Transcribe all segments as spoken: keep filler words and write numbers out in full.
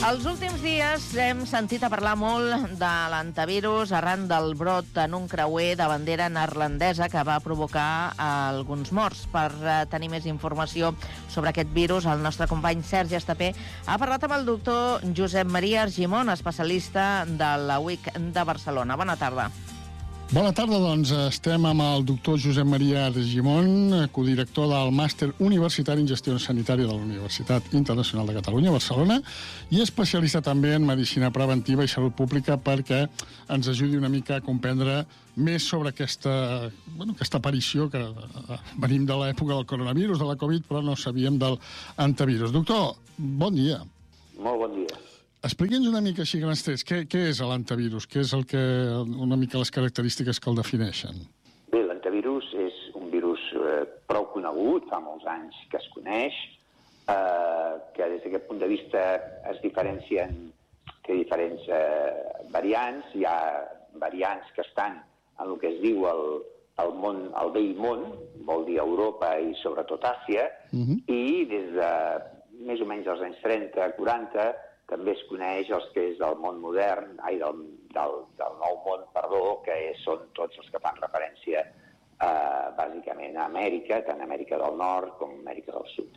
Els últims dies hem sentit a parlar molt de l'antivirus arran del brot en un creuer de bandera neerlandesa que va provocar alguns morts. Per tenir més informació sobre aquest virus, el nostre company Sergi Estapé ha parlat amb el doctor Josep Maria Argimon, especialista de la U I C de Barcelona. Bona tarda. Bona tarda, doncs estem amb el doctor Josep Maria Argimon, codirector del Màster Universitari en Gestió Sanitària de la Universitat Internacional de Catalunya, Barcelona, i especialista també en Medicina Preventiva i Salut Pública perquè ens ajudi una mica a comprendre més sobre aquesta, bueno, aquesta aparició que venim de l'època del coronavirus, de la Covid, però no sabíem del antivirus. Doctor, bon dia. Molt bon dia. Expliqui'ns una mica així grans trets. Què, què és l'antivirus? Què és el que, una mica les característiques que el defineixen? Bé, l'antivirus és un virus eh, prou conegut, fa molts anys que es coneix, eh, que des d'aquest punt de vista es diferencien que diferents eh, variants. Hi ha variants que estan en el que es diu el, el, món, el vell món, vol dir Europa i sobretot Àsia, uh-huh. i des de més o menys als anys trenta, quaranta, també es coneix els que és del món modern, ai, del, del, del nou món, perdó, que són tots els que fan referència eh, bàsicament a Amèrica, tant Amèrica del Nord com Amèrica del Sud.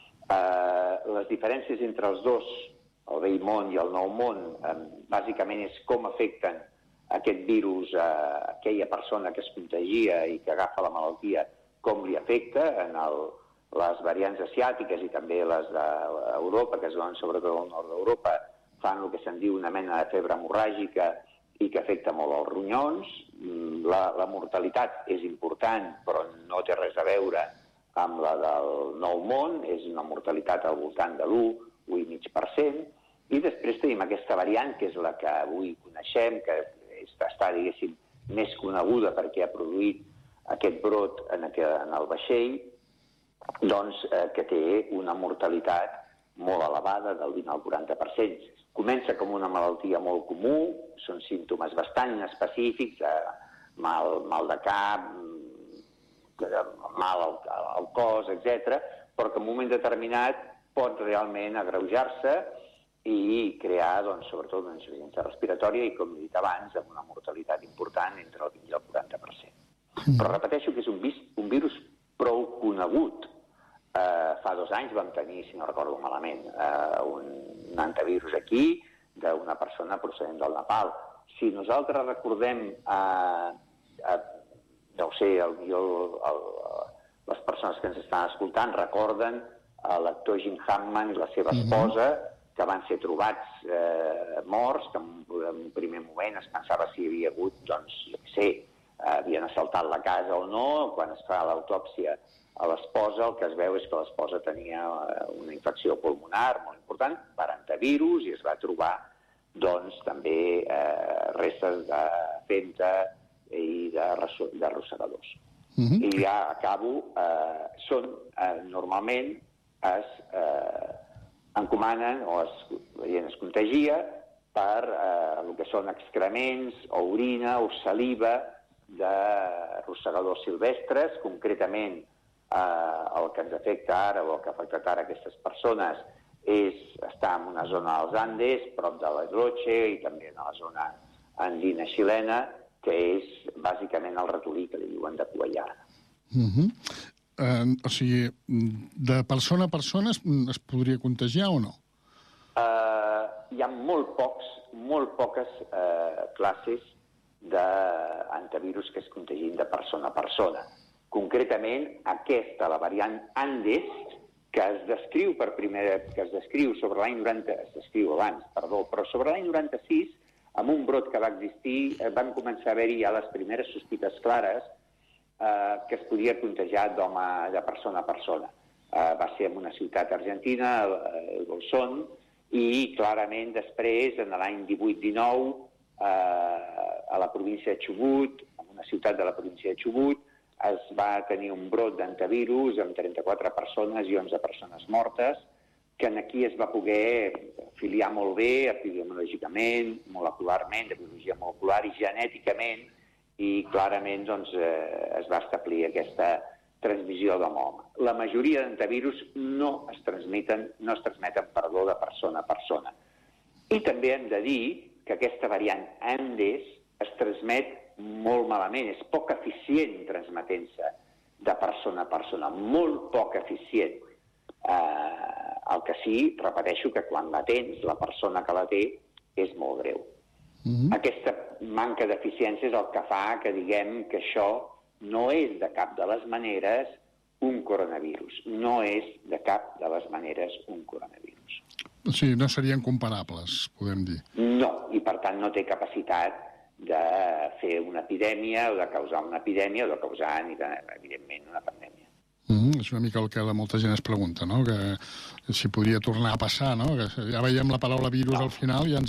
Eh, les diferències entre els dos, el vell món i el nou món, eh, bàsicament és com afecten aquest virus a aquella persona que es contagia i que agafa la malaltia, com li afecta en el les variants asiàtiques i també les d'Europa, que es donen sobretot al nord d'Europa, fan el que se'n diu una mena de febre hemorràgica i que afecta molt els ronyons. La, la mortalitat és important, però no té res a veure amb la del nou món, és una mortalitat al voltant de l'u, u coma cinc per cent, i després tenim aquesta variant, que és la que avui coneixem, que està, diguéssim, més coneguda perquè ha produït aquest brot en, aquest, en el vaixell, doncs, eh, que té una mortalitat molt elevada, del vint al quaranta per cent. Comença com una malaltia molt comú, són símptomes bastant inespecífics, eh, mal, mal de cap, mal al, al cos, etcètera, però que en un moment determinat pot realment agreujar-se i crear, doncs, sobretot, una insuficiència respiratòria i, com he dit abans, amb una mortalitat important entre el vint i el quaranta per cent. Però repeteixo que és un, vis, un virus prou conegut. Uh, fa dos anys vam tenir, si no recordo malament, uh, un, un antivirus aquí d'una persona procedent del Nepal. Si nosaltres recordem, uh, uh, no ho sé, el, el, el, les persones que ens estan escoltant recorden uh, l'actor Jim Hammond i la seva esposa, que van ser trobats uh, morts, que en, en un primer moment es pensava si hi havia hagut, doncs, jo què sé, uh, havien assaltat la casa o no. Quan es fa l'autòpsia a l'esposa, el que es veu és que l'esposa tenia una infecció pulmonar molt important per antivirus i es va trobar, doncs, també eh, restes de femta i d'arrossegadors. Uh-huh. I ja acabo, eh, són, eh, normalment es eh, encomanen o es, es contagia per eh, el que són excrements o orina o saliva d'arrossegadors silvestres, concretament. Uh, el que ens afecta ara o el que ha afectat ara aquestes persones és estar en una zona dels Andes, prop de l'Edroche i també en la zona andina xilena, que és bàsicament el ratolí que li diuen de cua llarga. Uh-huh. Uh, o sigui, de persona a persona es, es podria contagiar o no? Uh, hi ha molt pocs, molt poques uh, classes d'antivirus que es contagin de persona a persona. Concretament, aquesta, la variant Andes, que es descriu per primera, que es descriu sobre l'any noranta, es descriu abans, perdó, però sobre l'any noranta-sis, amb un brot que va existir, van començar a haver-hi ja les primeres sospites clares eh, que es podia contagiar d'home, de persona a persona. Eh, va ser en una ciutat argentina, el Bolsón, i clarament després, en l'any divuit dinou, eh, a la província de Chubut, en una ciutat de la província de Chubut, es va tenir un brot d'antivirus amb trenta-quatre persones i onze persones mortes, que aquí es va poder afiliar molt bé epidemiològicament, molecularment, de biologia molecular i genèticament, i clarament doncs, eh, es va establir aquesta transmissió d'home-home. La majoria d'antivirus no es transmeten, no es transmeten, perdó, de persona a persona. I també hem de dir que aquesta variant Andes es transmet molt malament, és poc eficient transmetent-se de persona a persona, molt poc eficient. Eh, el que sí, repeteixo, que quan la tens, la persona que la té, és molt greu. Mm-hmm. Aquesta manca d'eficiència és el que fa que diguem que això no és de cap de les maneres un coronavirus. No és de cap de les maneres un coronavirus. Sí, no serien comparables, podem dir. No, i per tant no té capacitat de fer una epidèmia o de causar una epidèmia o de causar, evidentment, una pandèmia. Mm-hmm. És una mica el que molta gent es pregunta, no? Que si podria tornar a passar, no? Que ja veiem la paraula virus no. al final i ja ens